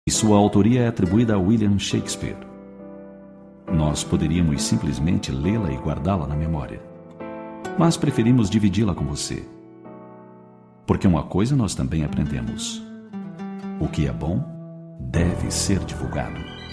e sua autoria é atribuída a William Shakespeare. Nós poderíamos simplesmente lê-la e guardá-la na memória, mas preferimos dividi-la com você. Porque uma coisa nós também aprendemos: o que é bom deve ser divulgado.